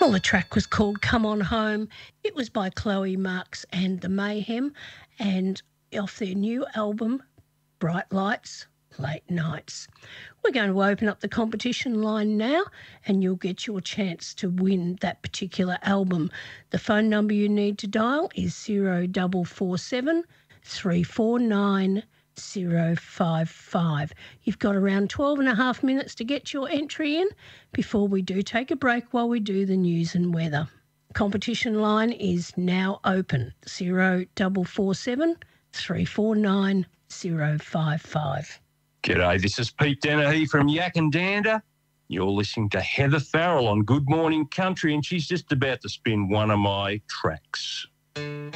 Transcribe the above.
Well, the track was called Come On Home. It was by Chloe Marks and the Mayhem, and off their new album, Bright Lights, Late Nights. We're going to open up the competition line now, and you'll get your chance to win that particular album. The phone number you need to dial is 0447 349 055. You've got around 12 and a half minutes to get your entry in before we do take a break while we do the news and weather. Competition line is now open, 0447 349 055. G'day, this is Pete Dennehy from Yak and Dander. You're listening to Heather Farrell on Good Morning Country, and she's just about to spin one of my tracks.